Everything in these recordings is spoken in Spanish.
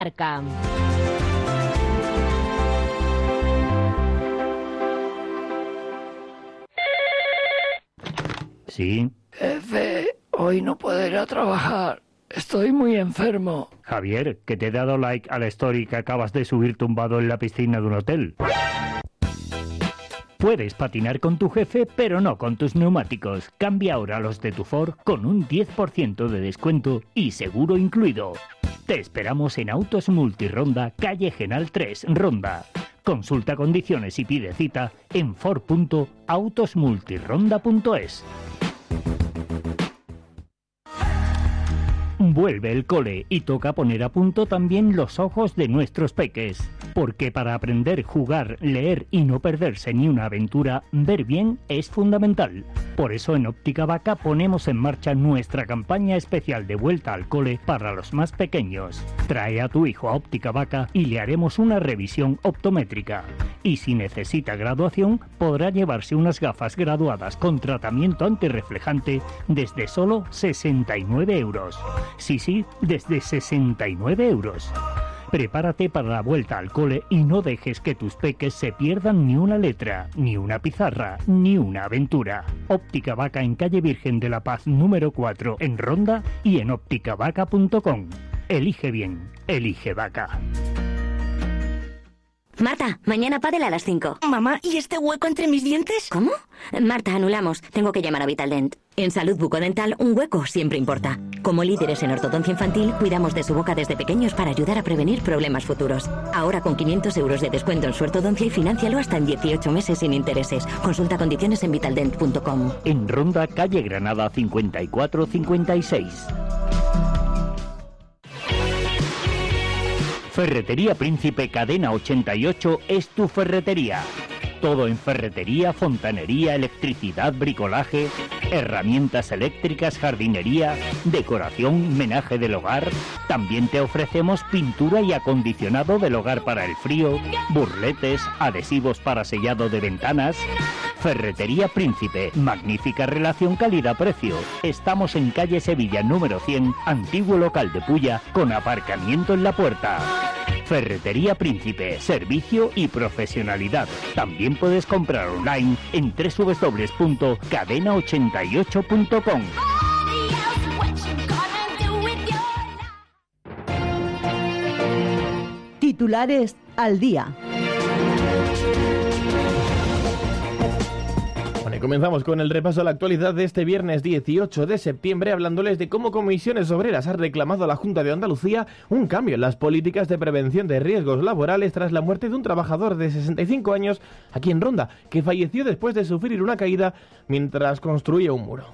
Marca. Sí. Jefe, hoy no puedo ir a trabajar. Estoy muy enfermo. Javier, que te he dado like a la story que acabas de subir tumbado en la piscina de un hotel. Puedes patinar con tu jefe, pero no con tus neumáticos. Cambia ahora los de tu Ford con un 10% de descuento y seguro incluido. Te esperamos en Autos Multironda, calle Genal 3, Ronda. Consulta condiciones y pide cita en ford.autosmultironda.es. Vuelve el cole y toca poner a punto también los ojos de nuestros peques. Porque para aprender, jugar, leer y no perderse ni una aventura, ver bien es fundamental. Por eso en Óptica Vaca ponemos en marcha nuestra campaña especial de vuelta al cole para los más pequeños. Trae a tu hijo a Óptica Vaca y le haremos una revisión optométrica. Y si necesita graduación, podrá llevarse unas gafas graduadas con tratamiento antirreflejante desde solo 69 euros. Sí, desde 69 euros. Prepárate para la vuelta al cole y no dejes que tus peques se pierdan ni una letra, ni una pizarra, ni una aventura. Óptica Vaca en calle Virgen de la Paz número 4 en Ronda y en ópticavaca.com. Elige bien, elige Vaca. Marta, mañana pádel a las 5. Mamá, ¿y este hueco entre mis dientes? ¿Cómo? Marta, anulamos. Tengo que llamar a Vitaldent. En Salud Bucodental, un hueco siempre importa. Como líderes en ortodoncia infantil, cuidamos de su boca desde pequeños para ayudar a prevenir problemas futuros. Ahora con 500 euros de descuento en su ortodoncia y financialo hasta en 18 meses sin intereses. Consulta condiciones en vitaldent.com. En Ronda, calle Granada 5456. Ferretería Príncipe Cadena 88 es tu ferretería. Todo en ferretería, fontanería, electricidad, bricolaje, herramientas eléctricas, jardinería, decoración, menaje del hogar. También te ofrecemos pintura y acondicionado del hogar para el frío, burletes, adhesivos para sellado de ventanas. Ferretería Príncipe, magnífica relación calidad-precio. Estamos en calle Sevilla número 100, antiguo local de Pulla, con aparcamiento en la puerta. Ferretería Príncipe, servicio y profesionalidad. También puedes comprar online en www.cadena88.com. Titulares al día. Comenzamos con el repaso a la actualidad de este viernes 18 de septiembre, hablándoles de cómo Comisiones Obreras ha reclamado a la Junta de Andalucía un cambio en las políticas de prevención de riesgos laborales tras la muerte de un trabajador de 65 años aquí en Ronda, que falleció después de sufrir una caída mientras construía un muro.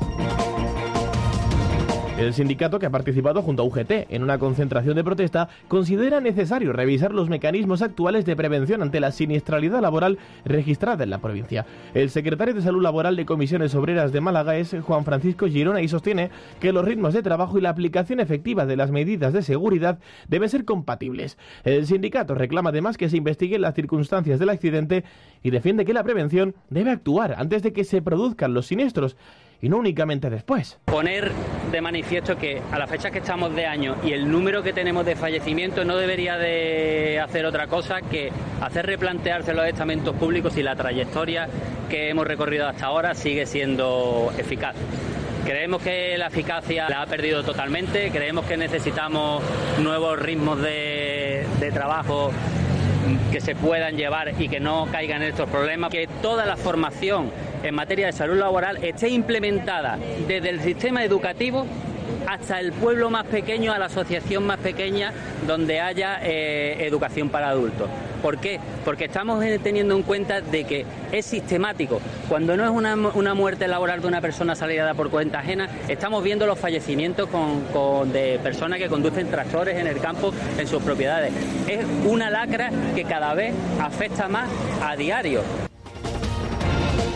El sindicato, que ha participado junto a UGT en una concentración de protesta, considera necesario revisar los mecanismos actuales de prevención ante la siniestralidad laboral registrada en la provincia. El secretario de Salud Laboral de Comisiones Obreras de Málaga es Juan Francisco Girona y sostiene que los ritmos de trabajo y la aplicación efectiva de las medidas de seguridad deben ser compatibles. El sindicato reclama además que se investiguen las circunstancias del accidente y defiende que la prevención debe actuar antes de que se produzcan los siniestros y no únicamente después. Poner de manifiesto que a la fecha que estamos de año y el número que tenemos de fallecimientos no debería de hacer otra cosa que hacer replantearse los estamentos públicos si la trayectoria que hemos recorrido hasta ahora sigue siendo eficaz. Creemos que la eficacia la ha perdido totalmente, creemos que necesitamos nuevos ritmos de trabajo que se puedan llevar y que no caigan en estos problemas, que toda la formación en materia de salud laboral esté implementada desde el sistema educativo hasta el pueblo más pequeño, a la asociación más pequeña donde haya educación para adultos. ¿Por qué? Porque estamos teniendo en cuenta de que es sistemático. Cuando no es una muerte laboral de una persona salida por cuenta ajena, estamos viendo los fallecimientos de personas que conducen tractores en el campo en sus propiedades. Es una lacra que cada vez afecta más a diario.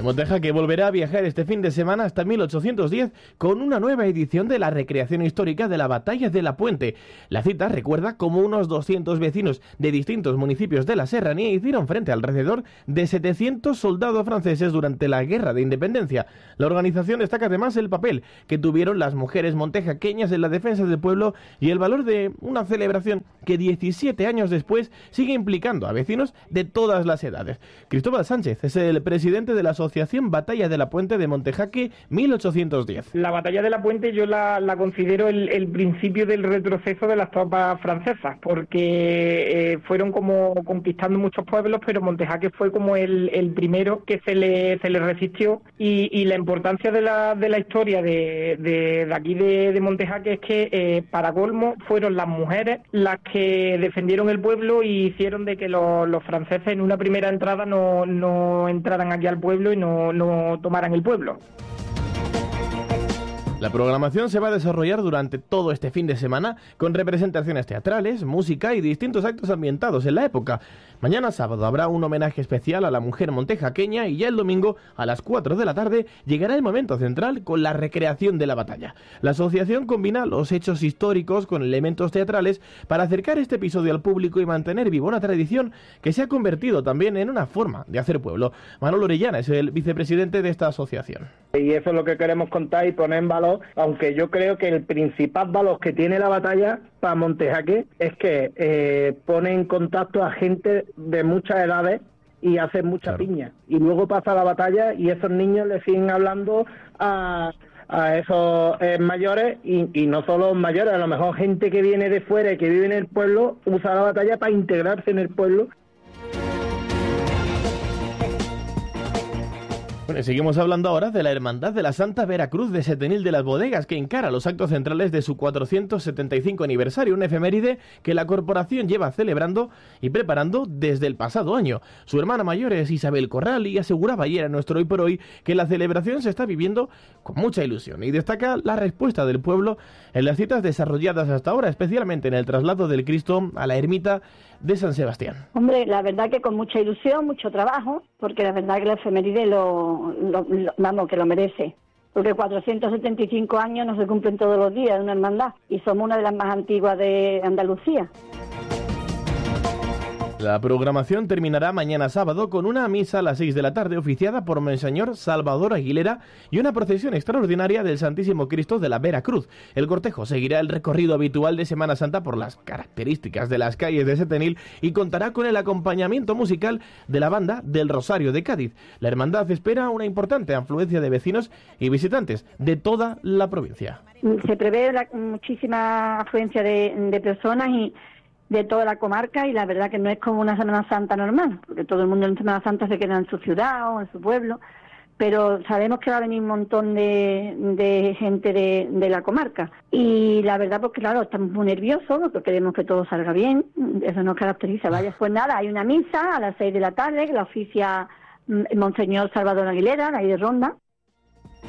Montejaque volverá a viajar este fin de semana hasta 1810 con una nueva edición de la recreación histórica de la Batalla de la Puente. La cita recuerda cómo unos 200 vecinos de distintos municipios de la serranía hicieron frente alrededor de 700 soldados franceses durante la Guerra de Independencia. La organización destaca además el papel que tuvieron las mujeres montejaqueñas en la defensa del pueblo y el valor de una celebración que 17 años después sigue implicando a vecinos de todas las edades. Cristóbal Sánchez es el presidente de la Asociación Batalla de la Puente de Montejaque 1810. La Batalla de la Puente yo la considero el principio del retroceso de las tropas francesas, porque fueron como conquistando muchos pueblos, pero Montejaque fue como el primero que se le resistió, y la importancia de la historia de aquí de Montejaque es que para colmo fueron las mujeres las que defendieron el pueblo y hicieron de que los franceses en una primera entrada no entraran aquí al pueblo y no tomaran el pueblo. La programación se va a desarrollar durante todo este fin de semana con representaciones teatrales, música y distintos actos ambientados en la época. Mañana sábado habrá un homenaje especial a la mujer montejaqueña y ya el domingo a las 4 de la tarde llegará el momento central con la recreación de la batalla. La asociación combina los hechos históricos con elementos teatrales para acercar este episodio al público y mantener viva una tradición que se ha convertido también en una forma de hacer pueblo. Manolo Orellana es el vicepresidente de esta asociación. Y eso es lo que queremos contar y poner en valor, aunque yo creo que el principal valor que tiene la batalla para Montejaque es que pone en contacto a gente de muchas edades y hace mucha piña. Y luego pasa la batalla y esos niños le siguen hablando a esos mayores y no solo mayores, a lo mejor gente que viene de fuera y que vive en el pueblo usa la batalla para integrarse en el pueblo. Bueno, seguimos hablando ahora de la Hermandad de la Santa Veracruz de Setenil de las Bodegas, que encara los actos centrales de su 475 aniversario, una efeméride que la corporación lleva celebrando y preparando desde el pasado año. Su hermana mayor es Isabel Corral y aseguraba ayer a nuestro Hoy por Hoy que la celebración se está viviendo con mucha ilusión y destaca la respuesta del pueblo en las citas desarrolladas hasta ahora, especialmente en el traslado del Cristo a la ermita de San Sebastián. Hombre, la verdad que con mucha ilusión, mucho trabajo, porque la verdad que la efeméride que lo merece. Porque 475 años no se cumplen todos los días de una hermandad y somos una de las más antiguas de Andalucía. La programación terminará mañana sábado con una misa a las 6 de la tarde oficiada por Monseñor Salvador Aguilera y una procesión extraordinaria del Santísimo Cristo de la Veracruz. El cortejo seguirá el recorrido habitual de Semana Santa por las características de las calles de Setenil y contará con el acompañamiento musical de la banda del Rosario de Cádiz. La hermandad espera una importante afluencia de vecinos y visitantes de toda la provincia. Se prevé muchísima afluencia de personas y de toda la comarca, y la verdad que no es como una Semana Santa normal, porque todo el mundo en Semana Santa se queda en su ciudad o en su pueblo, pero sabemos que va a venir un montón de gente de la comarca. Y la verdad, pues claro, estamos muy nerviosos, porque queremos que todo salga bien, eso nos caracteriza. Vaya, pues nada, hay una misa a las 6 de la tarde, que la oficia Monseñor Salvador Aguilera, ahí de Ronda,